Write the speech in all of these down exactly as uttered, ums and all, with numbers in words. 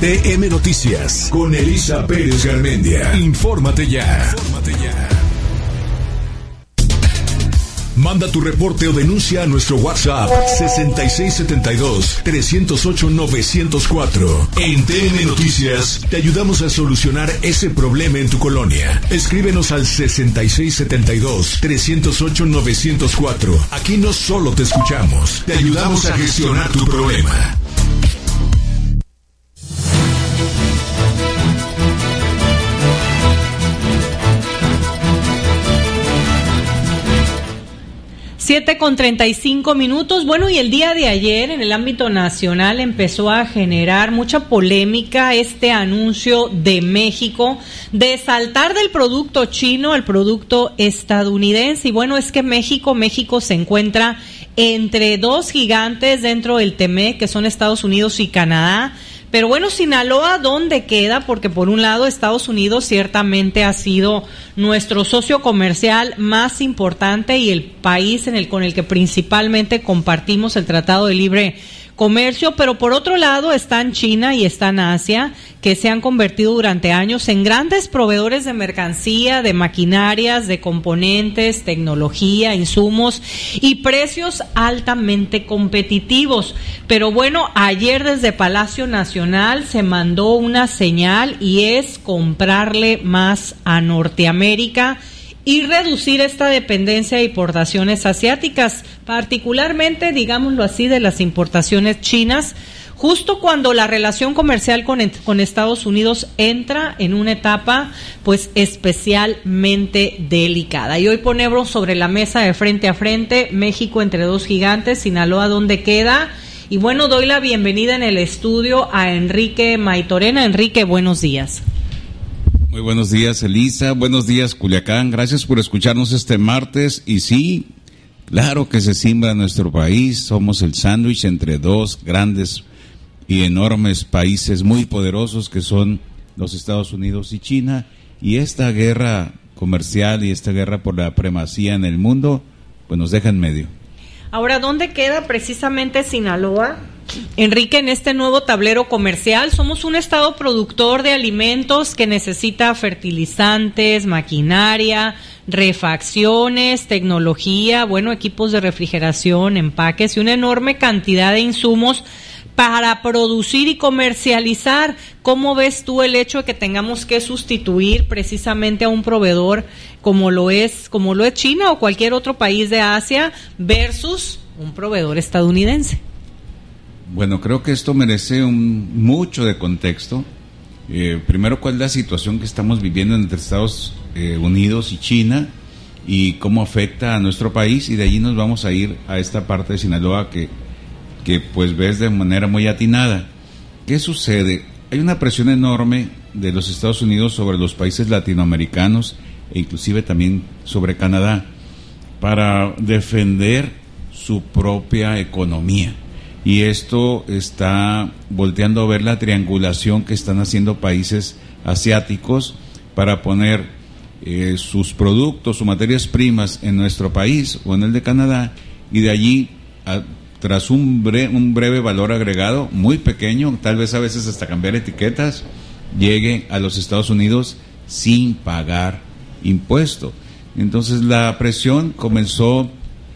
T M Noticias con Elisa Pérez Garmendia. Infórmate ya. Infórmate ya. Manda tu reporte o denuncia a nuestro WhatsApp sesenta y seis setenta y dos, trescientos ocho, novecientos cuatro. En T M Noticias te ayudamos a solucionar ese problema en tu colonia. Escríbenos al sesenta y seis setenta y dos, trescientos ocho, novecientos cuatro. Aquí no solo te escuchamos, te ayudamos a gestionar tu problema. siete con treinta y cinco minutos. Bueno, y el día de ayer en el ámbito nacional empezó a generar mucha polémica este anuncio de México de saltar del producto chino al producto estadounidense. Y bueno, es que México, México se encuentra entre dos gigantes dentro del T M E C, que son Estados Unidos y Canadá. Pero bueno, Sinaloa, ¿dónde queda? Porque por un lado Estados Unidos ciertamente ha sido nuestro socio comercial más importante y el país en el con el que principalmente compartimos el Tratado de Libre Comercio, pero por otro lado están China y están Asia, que se han convertido durante años en grandes proveedores de mercancía, de maquinarias, de componentes, tecnología, insumos y precios altamente competitivos. Pero bueno, ayer desde Palacio Nacional se mandó una señal y es comprarle más a Norteamérica y reducir esta dependencia de importaciones asiáticas, particularmente, digámoslo así, de las importaciones chinas, justo cuando la relación comercial con, con Estados Unidos entra en una etapa pues especialmente delicada. Y hoy ponemos sobre la mesa de frente a frente México entre dos gigantes, Sinaloa, ¿dónde queda? Y bueno, doy la bienvenida en el estudio a Enrique Maitorena. Enrique, buenos días. Muy buenos días, Elisa. Buenos días, Culiacán. Gracias por escucharnos este martes. Y sí, claro que se siembra en nuestro país. Somos el sándwich entre dos grandes y enormes países muy poderosos que son los Estados Unidos y China. Y esta guerra comercial y esta guerra por la primacía en el mundo, pues nos deja en medio. Ahora, ¿dónde queda precisamente Sinaloa? Enrique, en este nuevo tablero comercial, somos un estado productor de alimentos que necesita fertilizantes, maquinaria, refacciones, tecnología, bueno, equipos de refrigeración, empaques y una enorme cantidad de insumos para producir y comercializar. ¿Cómo ves tú el hecho de que tengamos que sustituir precisamente a un proveedor como lo es, como lo es China o cualquier otro país de Asia versus un proveedor estadounidense? Bueno, creo que esto merece un, mucho de contexto. Eh, primero, ¿cuál es la situación que estamos viviendo entre Estados eh, Unidos y China y cómo afecta a nuestro país? Y de allí nos vamos a ir a esta parte de Sinaloa que, que pues ves de manera muy atinada. ¿Qué sucede? Hay una presión enorme de los Estados Unidos sobre los países latinoamericanos e inclusive también sobre Canadá para defender su propia economía. Y esto está volteando a ver la triangulación que están haciendo países asiáticos para poner eh, sus productos, sus materias primas en nuestro país o en el de Canadá, y de allí, a, tras un, bre, un breve valor agregado, muy pequeño, tal vez a veces hasta cambiar etiquetas, llegue a los Estados Unidos sin pagar impuesto. Entonces la presión comenzó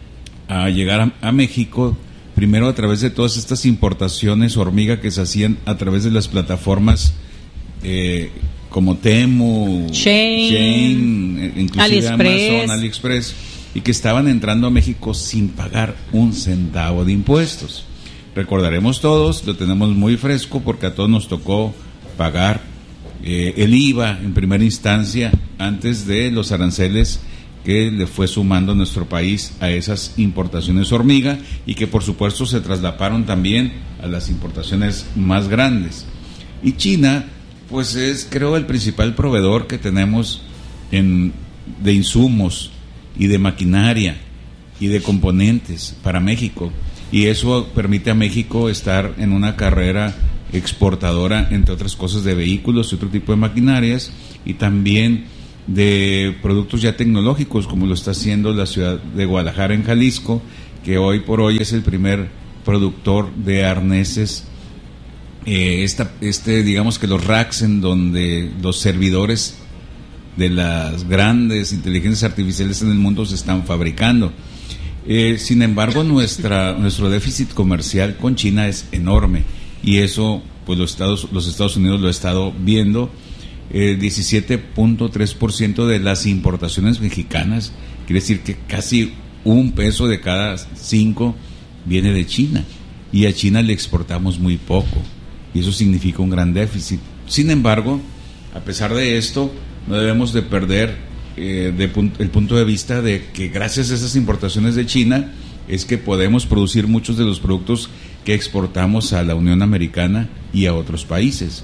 a llegar a, a México, primero a través de todas estas importaciones hormiga que se hacían a través de las plataformas eh, como Temu, Shein, Shein, inclusive AliExpress. Amazon, AliExpress, y que estaban entrando a México sin pagar un centavo de impuestos. Recordaremos todos, lo tenemos muy fresco porque a todos nos tocó pagar eh, el I V A en primera instancia antes de los aranceles que le fue sumando nuestro país a esas importaciones hormiga y que por supuesto se traslaparon también a las importaciones más grandes. Y China, pues es creo el principal proveedor que tenemos en, de insumos y de maquinaria y de componentes para México, y eso permite a México estar en una carrera exportadora, entre otras cosas, de vehículos y otro tipo de maquinarias, y también de productos ya tecnológicos, como lo está haciendo la ciudad de Guadalajara en Jalisco, que hoy por hoy es el primer productor de arneses eh, esta, este, digamos que los racks en donde los servidores de las grandes inteligencias artificiales en el mundo se están fabricando. Eh, sin embargo, nuestra, nuestro déficit comercial con China es enorme, y eso pues los Estados, los Estados Unidos lo ha estado viendo. Eh, diecisiete punto tres por ciento de las importaciones mexicanas, quiere decir que casi un peso de cada cinco viene de China, y a China le exportamos muy poco, y eso significa un gran déficit. Sin embargo, a pesar de esto, no debemos de perder eh, de pun- el punto de vista de que gracias a esas importaciones de China es que podemos producir muchos de los productos que exportamos a la Unión Americana y a otros países.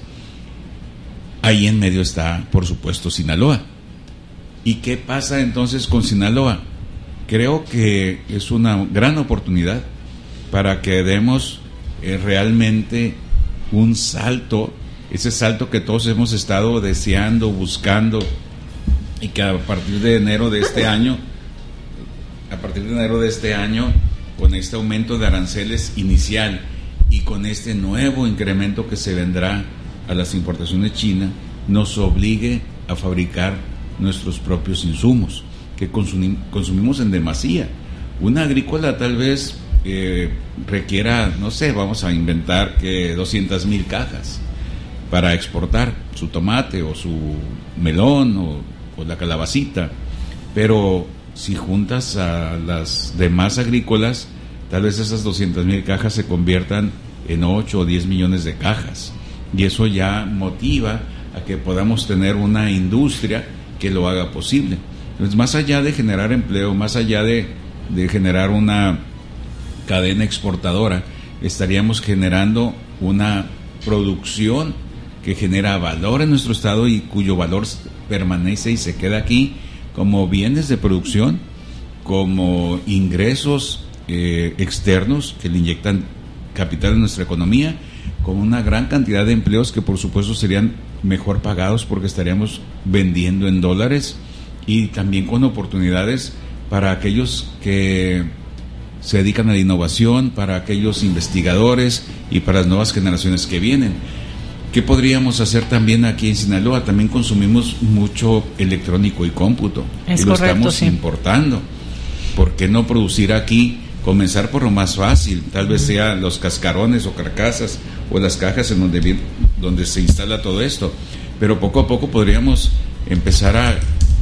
Ahí en medio está, por supuesto, Sinaloa. ¿Y qué pasa entonces con Sinaloa? Creo que es una gran oportunidad para que demos eh, realmente un salto, ese salto que todos hemos estado deseando, buscando, y que a partir de enero de este año, a partir de enero de este año, con este aumento de aranceles inicial y con este nuevo incremento que se vendrá a las importaciones chinas, nos obligue a fabricar nuestros propios insumos que consumim- consumimos en demasía. Una agrícola tal vez eh, requiera, no sé, vamos a inventar que doscientas mil cajas para exportar su tomate o su melón o, o la calabacita, pero si juntas a las demás agrícolas, tal vez esas doscientas mil cajas se conviertan en ocho o diez millones de cajas, y eso ya motiva a que podamos tener una industria que lo haga posible. Entonces, más allá de generar empleo, más allá de, de generar una cadena exportadora, estaríamos generando una producción que genera valor en nuestro estado y cuyo valor permanece y se queda aquí como bienes de producción, como ingresos eh, externos que le inyectan capital en nuestra economía, con una gran cantidad de empleos que por supuesto serían mejor pagados porque estaríamos vendiendo en dólares, y también con oportunidades para aquellos que se dedican a la innovación, para aquellos investigadores y para las nuevas generaciones que vienen. ¿Qué podríamos hacer también aquí en Sinaloa? También consumimos mucho electrónico y cómputo, es y lo correcto, estamos sí. importando. ¿Por qué no producir aquí? Comenzar por lo más fácil, tal vez sea los cascarones o carcasas o las cajas en donde, vi- donde se instala todo esto, pero poco a poco podríamos empezar a,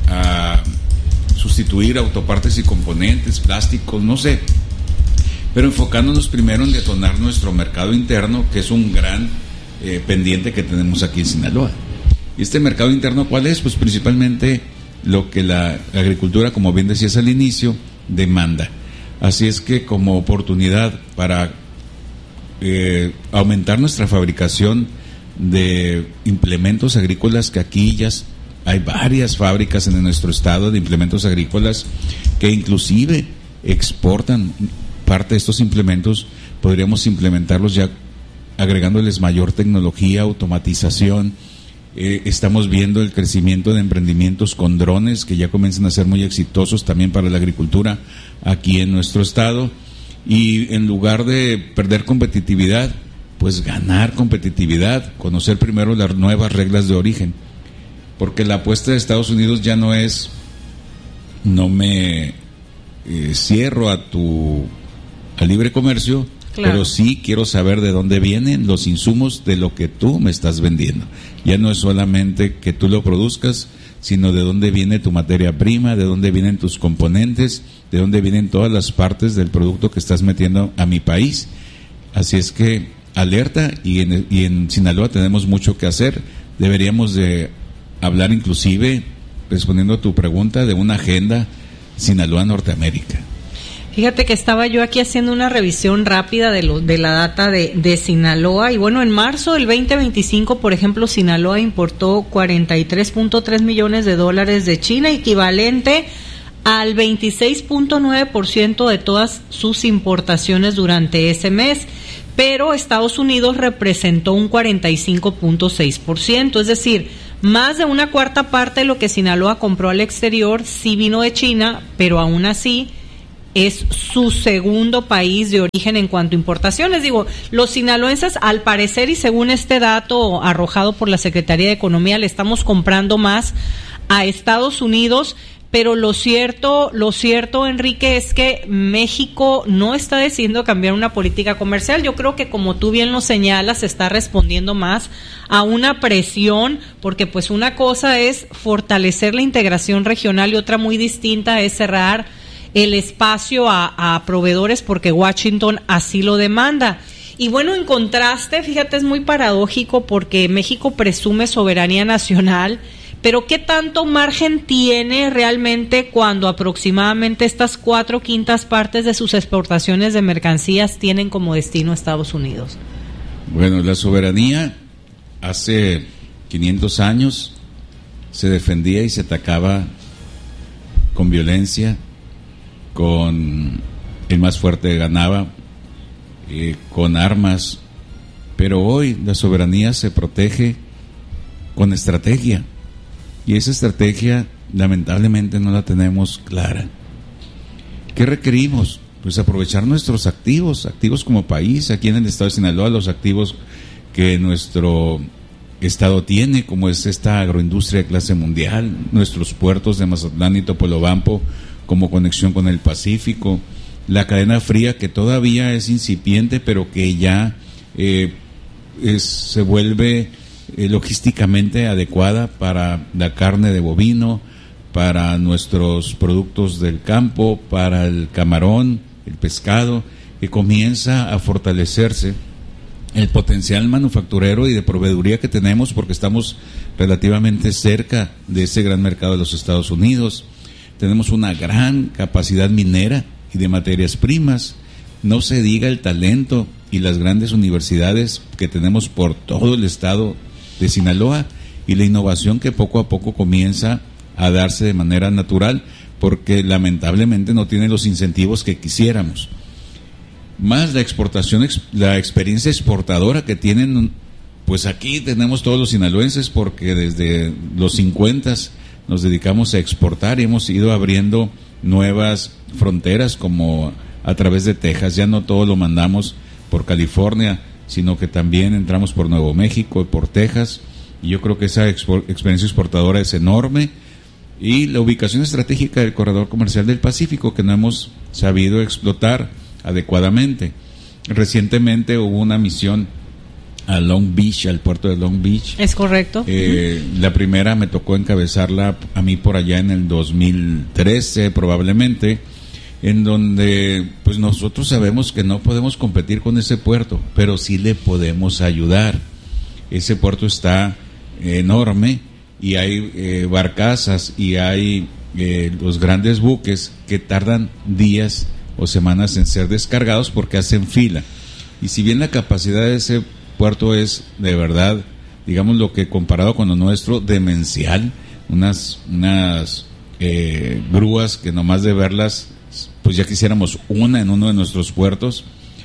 a sustituir autopartes y componentes, plásticos, no sé, pero enfocándonos primero en detonar nuestro mercado interno, que es un gran eh, pendiente que tenemos aquí en Sinaloa. ¿Y este mercado interno cuál es? Pues principalmente lo que la agricultura, como bien decías al inicio, demanda. Así es que como oportunidad para eh, aumentar nuestra fabricación de implementos agrícolas, que aquí ya hay varias fábricas en nuestro estado de implementos agrícolas que inclusive exportan parte de estos implementos, podríamos implementarlos ya agregándoles mayor tecnología, automatización. Eh, estamos viendo el crecimiento de emprendimientos con drones que ya comienzan a ser muy exitosos también para la agricultura aquí en nuestro estado, y en lugar de perder competitividad, pues ganar competitividad, conocer primero las nuevas reglas de origen, porque la apuesta de Estados Unidos ya no es no me eh, cierro a tu al libre comercio, claro, pero sí quiero saber de dónde vienen los insumos de lo que tú me estás vendiendo. Ya no es solamente que tú lo produzcas, sino de dónde viene tu materia prima, de dónde vienen tus componentes, de dónde vienen todas las partes del producto que estás metiendo a mi país. Así es que alerta, y en, y en Sinaloa tenemos mucho que hacer. Deberíamos de hablar inclusive, respondiendo a tu pregunta, de una agenda Sinaloa Norteamérica. Fíjate que estaba yo aquí haciendo una revisión rápida de, lo, de la data de, de Sinaloa, y bueno, en marzo del veinte veinticinco, por ejemplo, Sinaloa importó cuarenta y tres punto tres millones de dólares de China, equivalente al veintiséis punto nueve por ciento de todas sus importaciones durante ese mes, pero Estados Unidos representó un cuarenta y cinco punto seis por ciento, es decir, más de una cuarta parte de lo que Sinaloa compró al exterior sí vino de China, pero aún así es su segundo país de origen en cuanto a importaciones. Digo, los sinaloenses, al parecer, y según este dato arrojado por la Secretaría de Economía, le estamos comprando más a Estados Unidos, pero lo cierto, lo cierto, Enrique, es que México no está decidiendo cambiar una política comercial. Yo creo que, como tú bien lo señalas, está respondiendo más a una presión, porque pues una cosa es fortalecer la integración regional y otra muy distinta es cerrar el espacio a, a proveedores porque Washington así lo demanda. Y bueno, en contraste, fíjate, es muy paradójico porque México presume soberanía nacional, pero ¿qué tanto margen tiene realmente cuando aproximadamente estas cuatro quintas partes de sus exportaciones de mercancías tienen como destino Estados Unidos? Bueno, la soberanía hace quinientos años se defendía y se atacaba con violencia, con el más fuerte ganaba, eh, con armas, pero hoy la soberanía se protege con estrategia, y esa estrategia lamentablemente no la tenemos clara. ¿Qué requerimos? Pues aprovechar nuestros activos, activos como país, aquí en el estado de Sinaloa, los activos que nuestro estado tiene, como es esta agroindustria de clase mundial, nuestros puertos de Mazatlán y Topolobampo como conexión con el Pacífico, la cadena fría que todavía es incipiente, pero que ya eh, es, se vuelve eh, logísticamente adecuada para la carne de bovino, para nuestros productos del campo, para el camarón, el pescado, que comienza a fortalecerse el potencial manufacturero y de proveeduría que tenemos porque estamos relativamente cerca de ese gran mercado de los Estados Unidos. Tenemos una gran capacidad minera y de materias primas, no se diga el talento y las grandes universidades que tenemos por todo el estado de Sinaloa y la innovación que poco a poco comienza a darse de manera natural porque lamentablemente no tiene los incentivos que quisiéramos. Más la exportación, la experiencia exportadora que tienen, pues aquí tenemos todos los sinaloenses porque desde los cincuentas nos dedicamos a exportar y hemos ido abriendo nuevas fronteras como a través de Texas. Ya no todo lo mandamos por California, sino que también entramos por Nuevo México y por Texas. Y yo creo que esa expo- experiencia exportadora es enorme. Y la ubicación estratégica del corredor comercial del Pacífico que no hemos sabido explotar adecuadamente. Recientemente hubo una misión a Long Beach, al puerto de Long Beach. Es correcto. Eh, uh-huh. La primera me tocó encabezarla a mí por allá en el dos mil trece probablemente, en donde pues nosotros sabemos que no podemos competir con ese puerto, pero sí le podemos ayudar. Ese puerto está enorme y hay eh, barcazas y hay eh, los grandes buques que tardan días o semanas en ser descargados porque hacen fila. Y si bien la capacidad de ese puerto es de verdad, digamos lo que comparado con lo nuestro, demencial, unas unas eh, grúas que nomás de verlas, pues ya quisiéramos una en uno de nuestros puertos,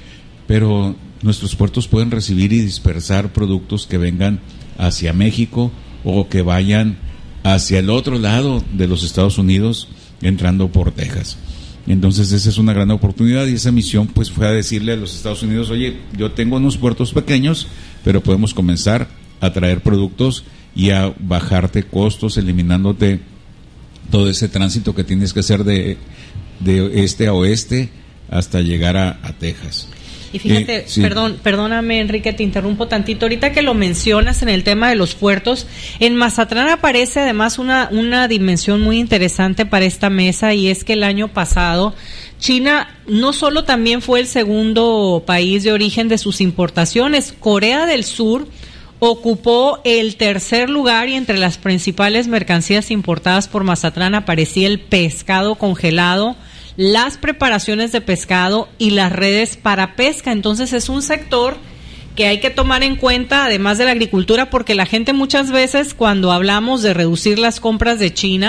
pero nuestros puertos pueden recibir y dispersar productos que vengan hacia México o que vayan hacia el otro lado de los Estados Unidos entrando por Texas. Entonces esa es una gran oportunidad y esa misión pues fue a decirle a los Estados Unidos, oye, yo tengo unos puertos pequeños, pero podemos comenzar a traer productos y a bajarte costos, eliminándote todo ese tránsito que tienes que hacer de, de este a oeste hasta llegar a, a Texas. Y fíjate, eh, sí. perdón, perdóname Enrique, te interrumpo tantito. Ahorita que lo mencionas en el tema de los puertos, en Mazatlán aparece además una, una dimensión muy interesante para esta mesa y es que el año pasado China no solo también fue el segundo país de origen de sus importaciones, Corea del Sur ocupó el tercer lugar y entre las principales mercancías importadas por Mazatlán aparecía el pescado congelado, las preparaciones de pescado y las redes para pesca. Entonces es un sector que hay que tomar en cuenta, además de la agricultura, porque la gente muchas veces cuando hablamos de reducir las compras de China,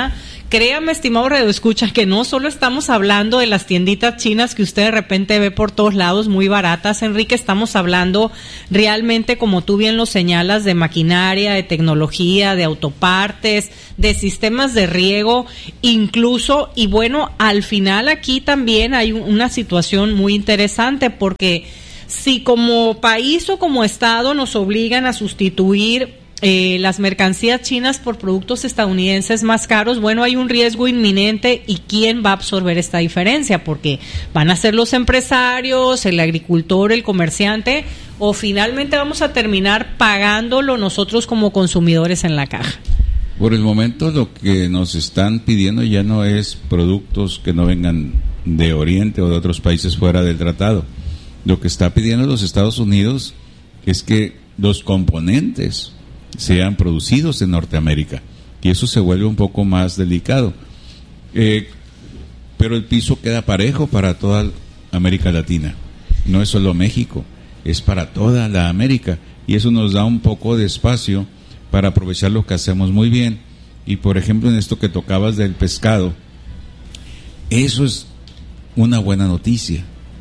Créame, estimado radioescucha, que no solo estamos hablando de las tienditas chinas que usted de repente ve por todos lados muy baratas, Enrique, estamos hablando realmente, como tú bien lo señalas, de maquinaria, de tecnología, de autopartes, de sistemas de riego, incluso, y bueno, al final aquí también hay una situación muy interesante, porque si como país o como Estado nos obligan a sustituir Eh, las mercancías chinas por productos estadounidenses más caros, bueno, hay un riesgo inminente. ¿Y quién va a absorber esta diferencia? Porque van a ser los empresarios, el agricultor, el comerciante, o finalmente vamos a terminar pagándolo nosotros como consumidores en la caja. Por el momento lo que nos están pidiendo ya no es productos que no vengan de Oriente o de otros países fuera del tratado. Lo que está pidiendo los Estados Unidos es que los componentes sean producidos en Norteamérica, y eso se vuelve un poco más delicado, eh, pero el piso queda parejo para toda América Latina, no es solo México, es para toda la América, y eso nos da un poco de espacio para aprovechar lo que hacemos muy bien. Y por ejemplo, en esto que tocabas del pescado, eso es una buena noticia,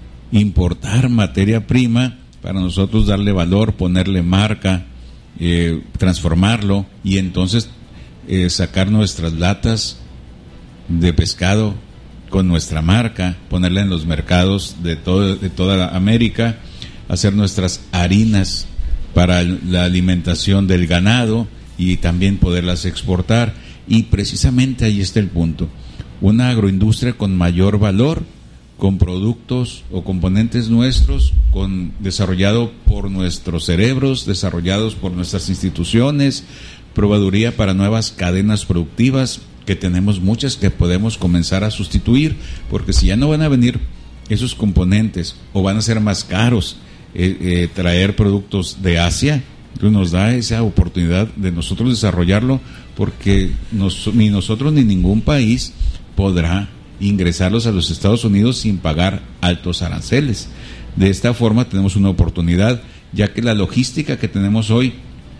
importar materia prima para nosotros darle valor, ponerle marca, Eh, transformarlo, y entonces eh, sacar nuestras latas de pescado con nuestra marca, ponerla en los mercados de, todo, de toda América, hacer nuestras harinas para la alimentación del ganado y también poderlas exportar. Y precisamente ahí está el punto, una agroindustria con mayor valor, con productos o componentes nuestros, con desarrollado por nuestros cerebros, desarrollados por nuestras instituciones, proveeduría para nuevas cadenas productivas, que tenemos muchas que podemos comenzar a sustituir, porque si ya no van a venir esos componentes o van a ser más caros eh, eh, traer productos de Asia, entonces nos da esa oportunidad de nosotros desarrollarlo, porque nos, ni nosotros ni ningún país podrá ingresarlos a los Estados Unidos sin pagar altos aranceles. De esta forma tenemos una oportunidad, ya que la logística que tenemos hoy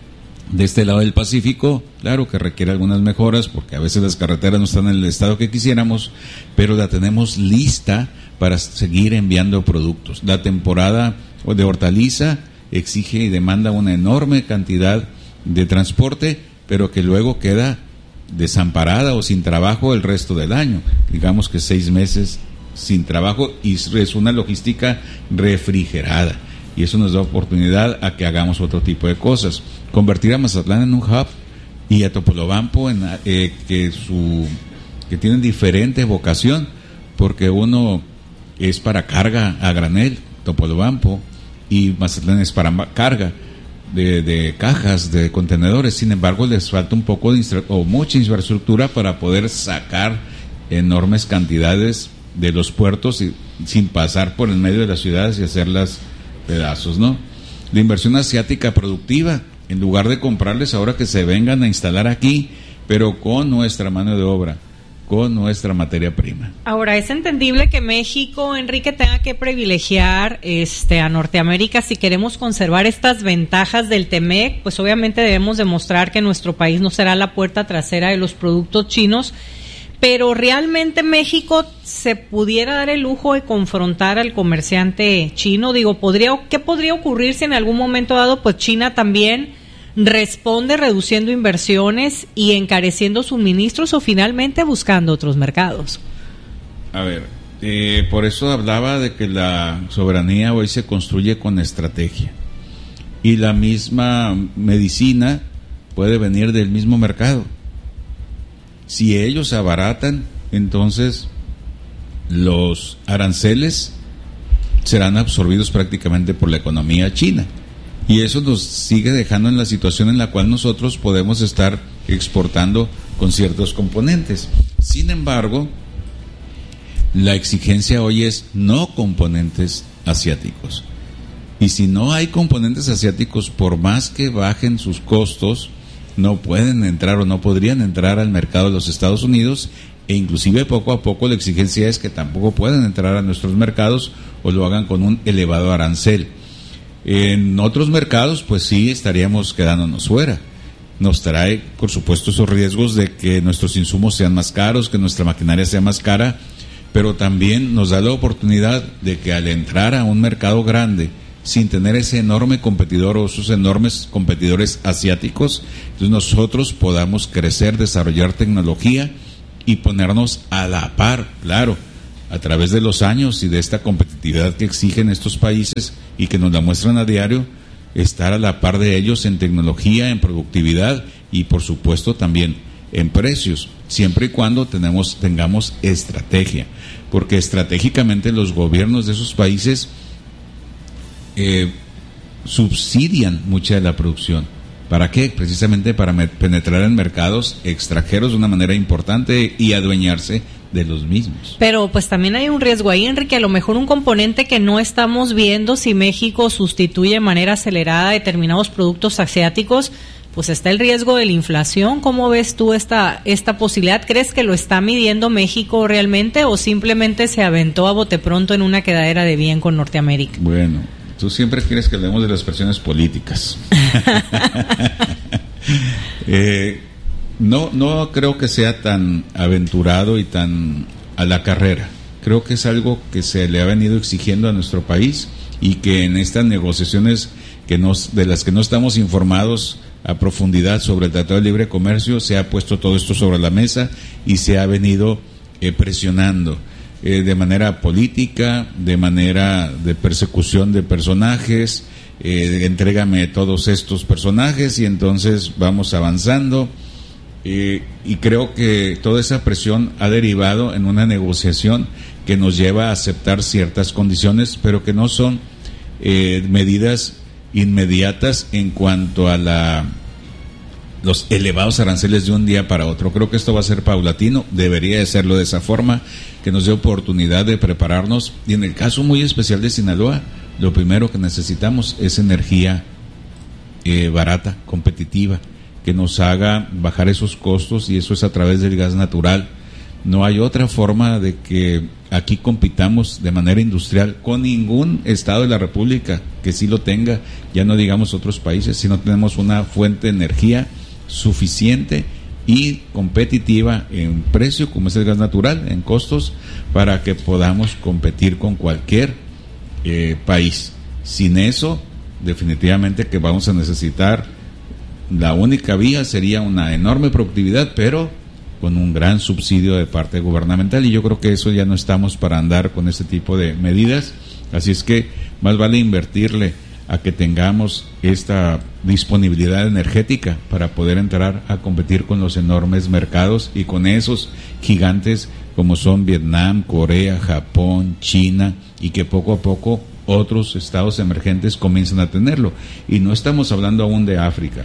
de este lado del Pacífico, claro que requiere algunas mejoras, porque a veces las carreteras no están en el estado que quisiéramos, pero la tenemos lista para seguir enviando productos. La temporada de hortaliza exige y demanda una enorme cantidad de transporte, pero que luego queda desamparada o sin trabajo el resto del año, digamos que seis meses sin trabajo, y es una logística refrigerada, y eso nos da oportunidad a que hagamos otro tipo de cosas, convertir a Mazatlán en un hub, y a Topolobampo en eh, que su que tienen diferente vocación, porque uno es para carga a granel, Topolobampo, y Mazatlán es para carga De, de cajas, de contenedores. Sin embargo, les falta un poco de instra- o mucha infraestructura para poder sacar enormes cantidades de los puertos y, sin pasar por el medio de las ciudades y hacerlas pedazos, ¿no? La inversión asiática productiva, en lugar de comprarles ahora, que se vengan a instalar aquí, pero con nuestra mano de obra, con nuestra materia prima. Ahora, es entendible que México, Enrique, tenga que privilegiar este a Norteamérica si queremos conservar estas ventajas del T M E C, pues obviamente debemos demostrar que nuestro país no será la puerta trasera de los productos chinos, pero realmente México se pudiera dar el lujo de confrontar al comerciante chino. Digo, podría, ¿qué podría ocurrir si en algún momento dado pues China también responde reduciendo inversiones y encareciendo suministros, o finalmente buscando otros mercados? A ver, eh, por eso hablaba de que la soberanía hoy se construye con estrategia, y la misma medicina puede venir del mismo mercado. Si ellos abaratan, entonces los aranceles serán absorbidos prácticamente por la economía china. Y eso nos sigue dejando en la situación en la cual nosotros podemos estar exportando con ciertos componentes. Sin embargo, la exigencia hoy es no componentes asiáticos. Y si no hay componentes asiáticos, por más que bajen sus costos, no pueden entrar o no podrían entrar al mercado de los Estados Unidos, e inclusive poco a poco la exigencia es que tampoco pueden entrar a nuestros mercados o lo hagan con un elevado arancel. En otros mercados, pues sí, estaríamos quedándonos fuera. nos trae, por supuesto, esos riesgos de que nuestros insumos sean más caros, que nuestra maquinaria sea más cara, pero también nos da la oportunidad de que al entrar a un mercado grande, sin tener ese enorme competidor o esos enormes competidores asiáticos, entonces nosotros podamos crecer, desarrollar tecnología y ponernos a la par, claro, a través de los años y de esta competitividad que exigen estos países y que nos la muestran a diario, estar a la par de ellos en tecnología, en productividad y por supuesto también en precios, siempre y cuando tenemos, tengamos estrategia, porque estratégicamente los gobiernos de esos países eh, subsidian mucha de la producción. ¿Para qué? Precisamente para me- penetrar en mercados extranjeros de una manera importante y adueñarse de los mismos. Pero pues también hay un riesgo ahí, Enrique, a lo mejor un componente que no estamos viendo si México sustituye de manera acelerada determinados productos asiáticos, pues está el riesgo de la inflación. ¿Cómo ves tú esta esta posibilidad? ¿Crees que lo está midiendo México realmente o simplemente se aventó a bote pronto en una quedadera de bien con Norteamérica? Bueno, tú siempre quieres que hablemos de las presiones políticas. eh, no, no creo que sea tan aventurado y tan a la carrera. Creo que es algo que se le ha venido exigiendo a nuestro país y que en estas negociaciones que nos, de las que no estamos informados a profundidad sobre el Tratado de Libre Comercio, se ha puesto todo esto sobre la mesa y se ha venido eh, presionando eh, de manera política, de manera de persecución de personajes, eh, entrégame todos estos personajes y entonces vamos avanzando. Eh, y creo que toda esa presión ha derivado en una negociación que nos lleva a aceptar ciertas condiciones, pero que no son eh, medidas inmediatas en cuanto a la los elevados aranceles de un día para otro. Creo que esto va a ser paulatino, debería de serlo de esa forma, que nos dé oportunidad de prepararnos. Y en el caso muy especial de Sinaloa, lo primero que necesitamos es energía eh, barata, competitiva, que nos haga bajar esos costos, y eso es a través del gas natural. No hay otra forma de que aquí compitamos de manera industrial con ningún estado de la República que sí lo tenga, ya no digamos otros países, si no tenemos una fuente de energía suficiente y competitiva en precio, como es el gas natural, en costos, para que podamos competir con cualquier eh, país. Sin eso, definitivamente que vamos a necesitar, la única vía sería una enorme productividad, pero con un gran subsidio de parte gubernamental, y yo creo que eso ya no estamos para andar con ese tipo de medidas. Así es que más vale invertirle a que tengamos esta disponibilidad energética para poder entrar a competir con los enormes mercados y con esos gigantes como son Vietnam, Corea, Japón, China, y que poco a poco otros estados emergentes comienzan a tenerlo. Y no estamos hablando aún de África,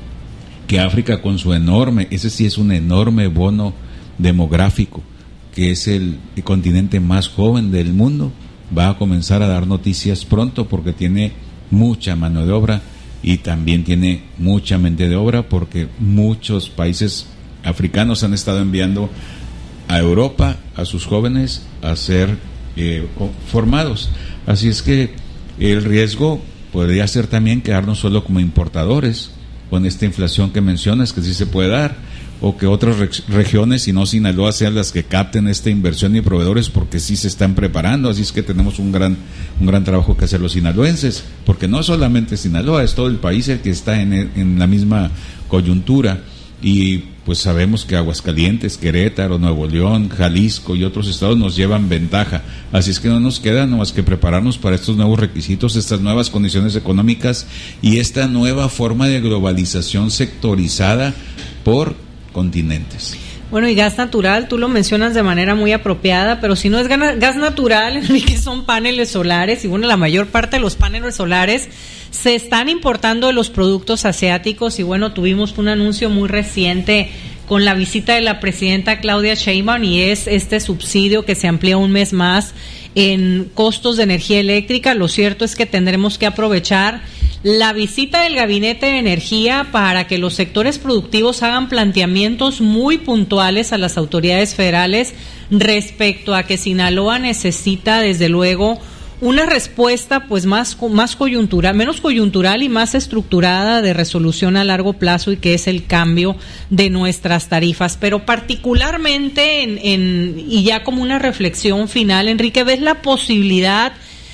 que África con su enorme, ese sí es un enorme bono demográfico, que es el, el continente más joven del mundo, va a comenzar a dar noticias pronto porque tiene mucha mano de obra y también tiene mucha mente de obra, porque muchos países africanos han estado enviando a Europa a sus jóvenes a ser eh, formados. Así es que el riesgo podría ser también quedarnos solo como importadores con esta inflación que mencionas, que sí se puede dar, o que otras re- regiones y no Sinaloa sean las que capten esta inversión y proveedores, porque sí se están preparando. Así es que tenemos un gran un gran trabajo que hacer los sinaloenses, porque no solamente Sinaloa, es todo el país el que está en, en la misma coyuntura. Y pues sabemos que Aguascalientes, Querétaro, Nuevo León, Jalisco y otros estados nos llevan ventaja. Así es que no nos queda más que prepararnos para estos nuevos requisitos, estas nuevas condiciones económicas y esta nueva forma de globalización sectorizada por continentes. Bueno, y gas natural, tú lo mencionas de manera muy apropiada, pero si no es gana, gas natural, Enrique, son paneles solares, y bueno, la mayor parte de los paneles solares se están importando de los productos asiáticos, y bueno, tuvimos un anuncio muy reciente con la visita de la presidenta Claudia Sheinbaum, y es este subsidio que se amplía un mes más en costos de energía eléctrica. Lo cierto es que tendremos que aprovechar la visita del Gabinete de Energía para que los sectores productivos hagan planteamientos muy puntuales a las autoridades federales respecto a que Sinaloa necesita, desde luego, una respuesta pues más, más coyuntural, menos coyuntural y más estructurada de resolución a largo plazo, y que es el cambio de nuestras tarifas. Pero particularmente, en, en, y ya como una reflexión final, Enrique, ¿ves la posibilidad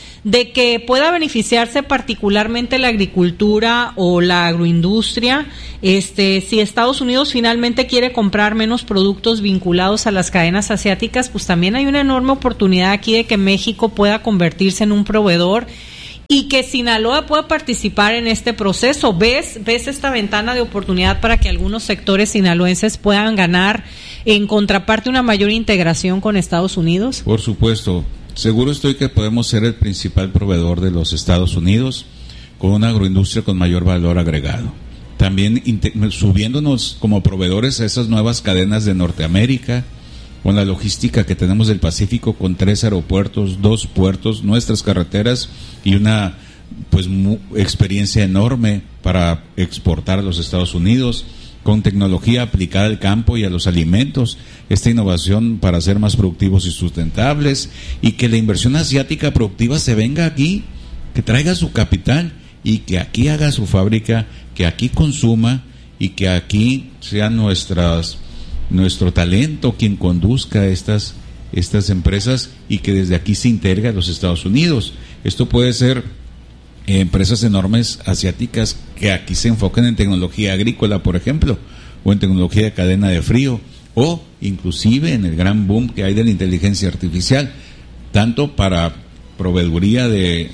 de que pueda beneficiarse particularmente la agricultura o la agroindustria, este, si Estados Unidos finalmente quiere comprar menos productos vinculados a las cadenas asiáticas? Pues también hay una enorme oportunidad aquí de que México pueda convertirse en un proveedor y que Sinaloa pueda participar en este proceso. ¿Ves, ves esta ventana de oportunidad para que algunos sectores sinaloenses puedan ganar en contraparte una mayor integración con Estados Unidos? Por supuesto. Seguro estoy que podemos ser el principal proveedor de los Estados Unidos, con una agroindustria con mayor valor agregado. También subiéndonos como proveedores a esas nuevas cadenas de Norteamérica, con la logística que tenemos del Pacífico, con tres aeropuertos, dos puertos, nuestras carreteras y una pues mu- experiencia enorme para exportar a los Estados Unidos, con tecnología aplicada al campo y a los alimentos, esta innovación para ser más productivos y sustentables, y que la inversión asiática productiva se venga aquí, que traiga su capital y que aquí haga su fábrica, que aquí consuma y que aquí sea nuestras, nuestro talento quien conduzca estas, estas empresas, y que desde aquí se integre a los Estados Unidos. Esto puede ser empresas enormes asiáticas que aquí se enfocan en tecnología agrícola, por ejemplo, o en tecnología de cadena de frío, o inclusive en el gran boom que hay de la inteligencia artificial, tanto para proveeduría de,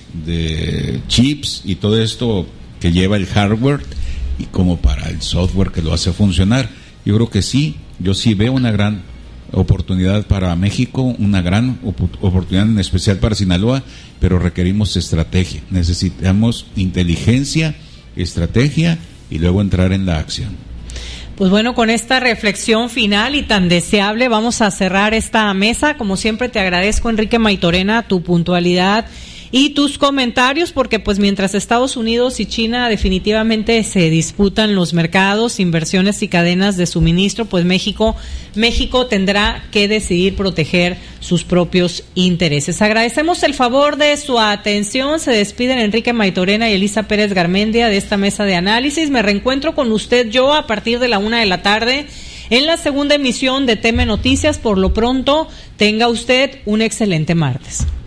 de chips y todo esto que lleva el hardware, y como para el software que lo hace funcionar. Yo creo que sí, yo sí veo una gran oportunidad para México, una gran op- oportunidad en especial para Sinaloa, pero requerimos estrategia, necesitamos inteligencia, estrategia y luego entrar en la acción. Pues bueno, con esta reflexión final y tan deseable vamos a cerrar esta mesa. Como siempre te agradezco, Enrique Maytorena, tu puntualidad y tus comentarios, porque pues mientras Estados Unidos y China definitivamente se disputan los mercados, inversiones y cadenas de suministro, pues México México tendrá que decidir proteger sus propios intereses. Agradecemos el favor de su atención. Se despiden Enrique Maytorena y Elisa Pérez Garmendia de esta mesa de análisis. Me reencuentro con usted yo a partir de la una de la tarde en la segunda emisión de T M Noticias. Por lo pronto, tenga usted un excelente martes.